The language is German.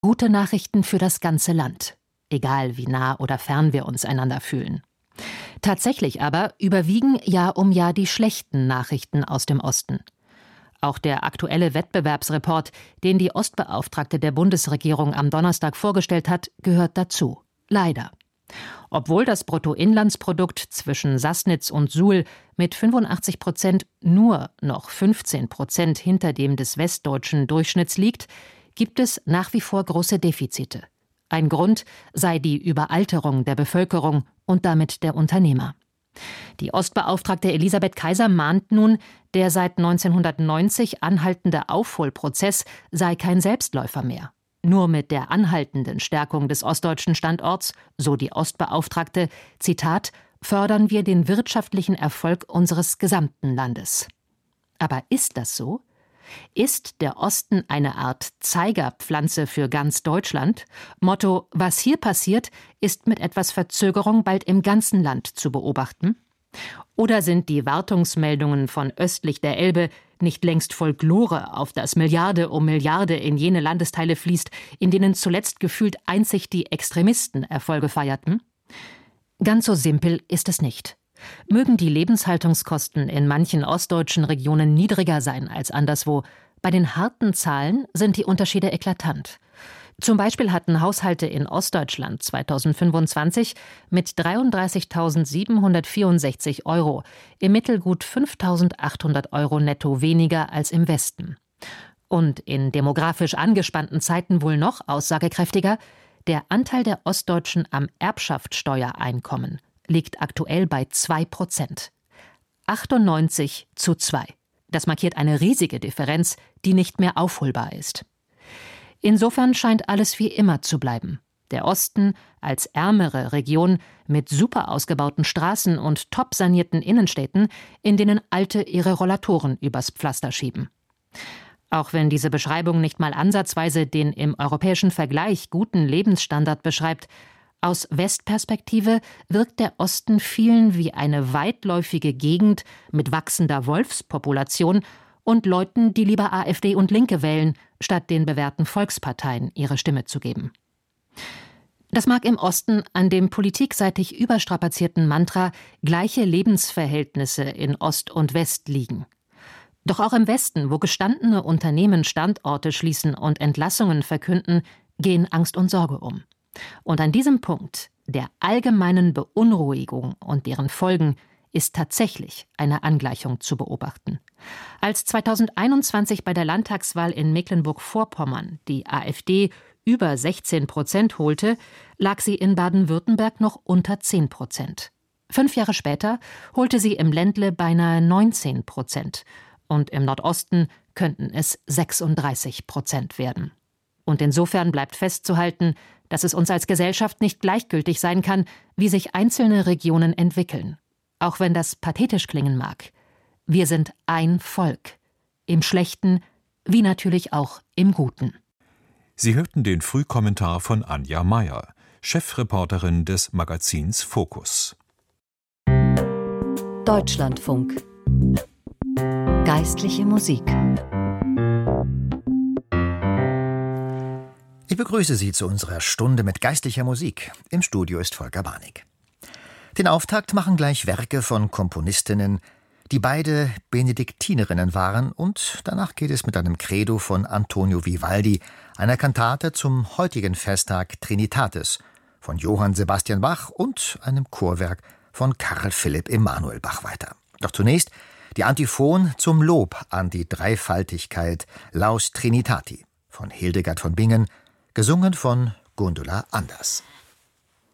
Gute Nachrichten für das ganze Land, egal wie nah oder fern wir uns einander fühlen. Tatsächlich aber überwiegen Jahr um Jahr die schlechten Nachrichten aus dem Osten. Auch der aktuelle Wettbewerbsreport, den die Ostbeauftragte der Bundesregierung am Donnerstag vorgestellt hat, gehört dazu. Leider. Obwohl das Bruttoinlandsprodukt zwischen Sassnitz und Suhl mit 85% nur noch 15% hinter dem des westdeutschen Durchschnitts liegt, gibt es nach wie vor große Defizite. Ein Grund sei die Überalterung der Bevölkerung und damit der Unternehmer. Die Ostbeauftragte Elisabeth Kaiser mahnt nun, der seit 1990 anhaltende Aufholprozess sei kein Selbstläufer mehr. Nur mit der anhaltenden Stärkung des ostdeutschen Standorts, so die Ostbeauftragte, Zitat, fördern wir den wirtschaftlichen Erfolg unseres gesamten Landes. Aber ist das so? Ist der Osten eine Art Zeigerpflanze für ganz Deutschland? Motto: Was hier passiert, ist mit etwas Verzögerung bald im ganzen Land zu beobachten? Oder sind die Wartungsmeldungen von östlich der Elbe nicht längst Folklore, auf das Milliarde um Milliarde in jene Landesteile fließt, in denen zuletzt gefühlt einzig die Extremisten Erfolge feierten? Ganz so simpel ist es nicht. Mögen die Lebenshaltungskosten in manchen ostdeutschen Regionen niedriger sein als anderswo, bei den harten Zahlen sind die Unterschiede eklatant. Zum Beispiel hatten Haushalte in Ostdeutschland 2025 mit 33.764 € im Mittel gut 5.800 € netto weniger als im Westen. Und in demografisch angespannten Zeiten wohl noch aussagekräftiger: Der Anteil der Ostdeutschen am Erbschaftssteuereinkommen liegt aktuell bei 2%. 98:2. Das markiert eine riesige Differenz, die nicht mehr aufholbar ist. Insofern scheint alles wie immer zu bleiben. Der Osten als ärmere Region mit super ausgebauten Straßen und top sanierten Innenstädten, in denen Alte ihre Rollatoren übers Pflaster schieben. Auch wenn diese Beschreibung nicht mal ansatzweise den im europäischen Vergleich guten Lebensstandard beschreibt, aus Westperspektive wirkt der Osten vielen wie eine weitläufige Gegend mit wachsender Wolfspopulation und Leuten, die lieber AfD und Linke wählen, statt den bewährten Volksparteien ihre Stimme zu geben. Das mag im Osten an dem politikseitig überstrapazierten Mantra gleiche Lebensverhältnisse in Ost und West liegen. Doch auch im Westen, wo gestandene Unternehmen Standorte schließen und Entlassungen verkünden, gehen Angst und Sorge um. Und an diesem Punkt, der allgemeinen Beunruhigung und deren Folgen, ist tatsächlich eine Angleichung zu beobachten. Als 2021 bei der Landtagswahl in Mecklenburg-Vorpommern die AfD über 16% holte, lag sie in Baden-Württemberg noch unter 10%. 5 Jahre später holte sie im Ländle beinahe 19% und im Nordosten könnten es 36% werden. Und insofern bleibt festzuhalten, dass es uns als Gesellschaft nicht gleichgültig sein kann, wie sich einzelne Regionen entwickeln. Auch wenn das pathetisch klingen mag. Wir sind ein Volk. Im Schlechten wie natürlich auch im Guten. Sie hörten den Frühkommentar von Anja Meier, Chefreporterin des Magazins Focus. Deutschlandfunk. Geistliche Musik. Ich begrüße Sie zu unserer Stunde mit geistlicher Musik. Im Studio ist Volker Barnig. Den Auftakt machen gleich Werke von Komponistinnen, die beide Benediktinerinnen waren, und danach geht es mit einem Credo von Antonio Vivaldi, einer Kantate zum heutigen Festtag Trinitatis von Johann Sebastian Bach und einem Chorwerk von Karl Philipp Emanuel Bach weiter. Doch zunächst die Antiphon zum Lob an die Dreifaltigkeit Laus Trinitati von Hildegard von Bingen, gesungen von Gundula Anders.